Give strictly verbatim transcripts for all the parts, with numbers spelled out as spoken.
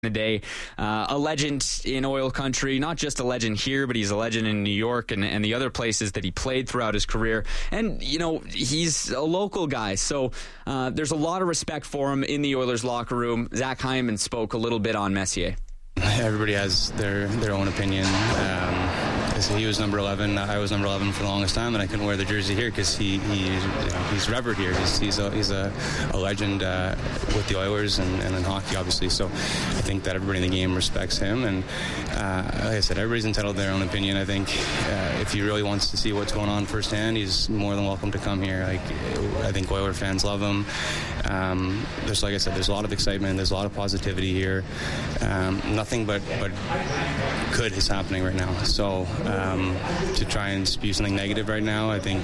the day. Uh, a legend in oil country, not just a legend here, but he's a legend in New York and, and the other places that he played throughout his career. And, you know, he's a local guy, so uh, there's a lot of respect for him in the Oilers locker room. Zach Hyman spoke a little bit on Messier. Everybody has their, their own opinion. Um, he was number eleven. I was number eleven for the longest time, and I couldn't wear the jersey here because he, he you know, he's revered here. He's he's a, he's a, a legend uh, with the Oilers and, and in hockey, obviously. So I think that everybody in the game respects him. And uh, like I said, everybody's entitled to their own opinion. I think uh, if he really wants to see what's going on firsthand, he's more than welcome to come here. Like I think Oiler fans love him. Um, there's, like I said, there's a lot of excitement. There's a lot of positivity here. Um, nothing but, but good is happening right now. So um, to try and spew something negative right now, I think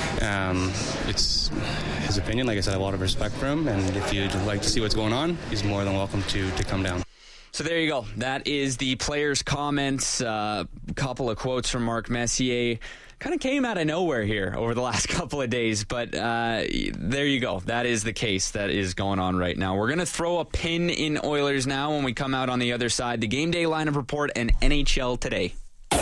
um, it's his opinion. Like I said, I have a lot of respect for him. And if you'd like to see what's going on, he's more than welcome to, to come down. So there you go. That is the players' comments. A uh, couple of quotes from Mark Messier. Kind of came out of nowhere here over the last couple of days, but uh, there you go. That is the case that is going on right now. We're going to throw a pin in Oilers now when we come out on the other side. The game day lineup report and N H L Today.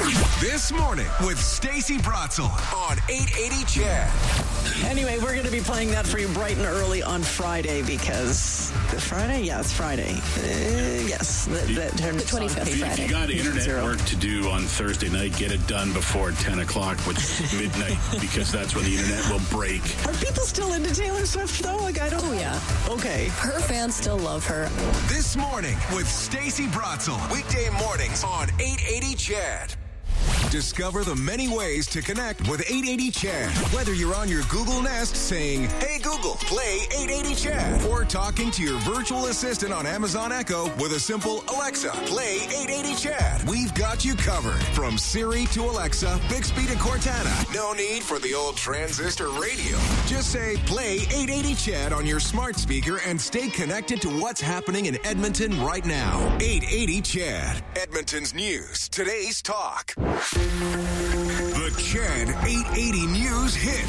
This morning with Stacey Bratzel on eight eighty C H E D. Anyway, we're going to be playing that for you bright and early on Friday because the Friday, yeah, it's Friday. Uh, yes, the, the, the twenty-fifth Friday. If you got internet Zero. work to do on Thursday night, get it done before ten o'clock, which is midnight, because that's when the internet will break. Are people still into Taylor Swift though? Like I don't. Oh yeah. Okay. Her fans still love her. This morning with Stacey Bratzel, weekday mornings on eight eighty C H E D. Discover the many ways to connect with eight eighty C H E D. Whether you're on your Google Nest saying, "Hey Google, play eight eighty C H E D," or talking to your virtual assistant on Amazon Echo with a simple "Alexa, play eight eighty C H E D." We've got you covered. From Siri to Alexa, Bixby to Cortana. No need for the old transistor radio. Just say, "Play eight eighty C H E D" on your smart speaker and stay connected to what's happening in Edmonton right now. eight eighty C H E D. Edmonton's news. Today's talk. The C H E D eight eighty News Hit.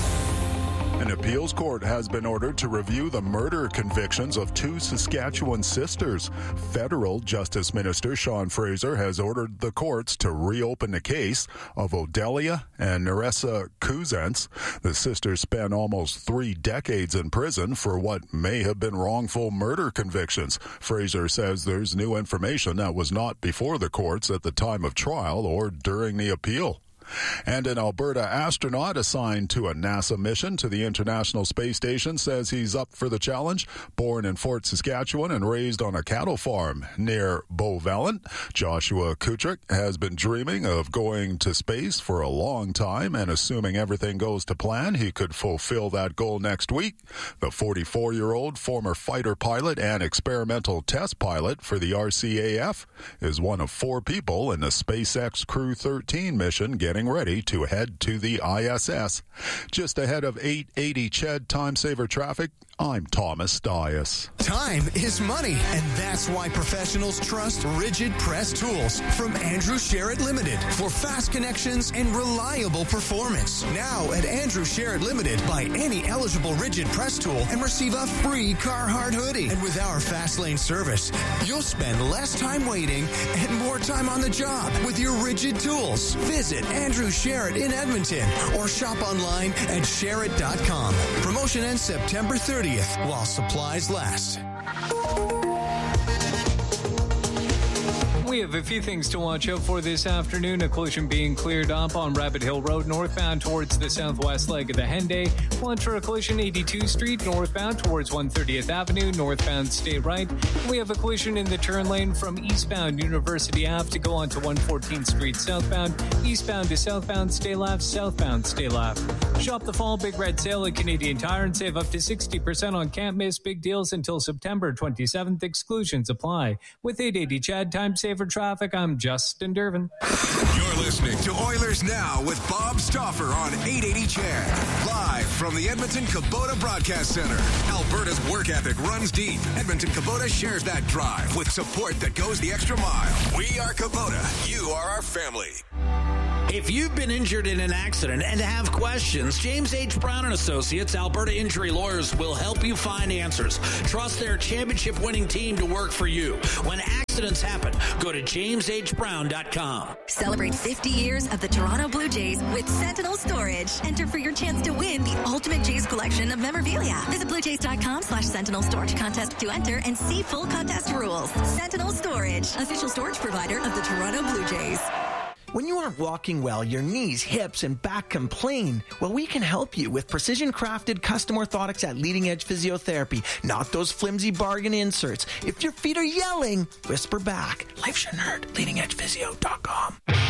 An appeals court has been ordered to review the murder convictions of two Saskatchewan sisters. Federal Justice Minister Sean Fraser has ordered the courts to reopen the case of Odelia and Nerissa Cousins. The sisters spent almost three decades in prison for what may have been wrongful murder convictions. Fraser says there's new information that was not before the courts at the time of trial or during the appeal. And an Alberta astronaut assigned to a NASA mission to the International Space Station says he's up for the challenge. Born in Fort Saskatchewan and raised on a cattle farm near Beauvalent, Joshua Kutrick has been dreaming of going to space for a long time, and assuming everything goes to plan, he could fulfill that goal next week. The forty-four-year-old former fighter pilot and experimental test pilot for the R C A F is one of four people in the SpaceX Crew thirteen mission getting ready to head to the I S S. Just ahead of eight eighty C H E D Time Saver Traffic, I'm Thomas Dias. Time is money, and that's why professionals trust Rigid Press Tools from Andrew Sherritt Limited for fast connections and reliable performance. Now at Andrew Sherritt Limited, buy any eligible Rigid Press tool and receive a free Carhartt hoodie. And with our Fast Lane service, you'll spend less time waiting and more time on the job with your Rigid tools. Visit Andrew Sherritt in Edmonton or shop online at sherritt dot com. Promotion ends September thirtieth while supplies last. We have a few things to watch out for this afternoon. A collision being cleared up on Rabbit Hill Road northbound towards the southwest leg of the Henday. Watch for a collision eighty-two Street northbound towards one thirtieth Avenue. Northbound stay right. We have a collision in the turn lane from eastbound University Avenue to go on to one fourteenth Street southbound. Eastbound to southbound stay left. Southbound stay left. Shop the fall big red sale at Canadian Tire and save up to sixty percent on can't miss big deals until September twenty-seventh. Exclusions apply. With eight eighty C H E D Time Saver Traffic, I'm Justin Dervin. You're listening to Oilers Now with Bob Stauffer on eight eighty C H E D. Live from the Edmonton Kubota Broadcast Center. Alberta's work ethic runs deep. Edmonton Kubota shares that drive with support that goes the extra mile. We are Kubota. You are our family. If you've been injured in an accident and have questions, James H. Brown and Associates, Alberta Injury Lawyers, will help you find answers. Trust their championship-winning team to work for you. When accidents happen, go to james h brown dot com. Celebrate fifty years of the Toronto Blue Jays with Sentinel Storage. Enter for your chance to win the ultimate Jays collection of memorabilia. Visit bluejays.com slash Sentinel Storage contest to enter and see full contest rules. Sentinel Storage, official storage provider of the Toronto Blue Jays. When you aren't walking well, your knees, hips, and back complain. Well, we can help you with precision-crafted custom orthotics at Leading Edge Physiotherapy, not those flimsy bargain inserts. If your feet are yelling, whisper back. Life's your nerd. leading edge physio dot com.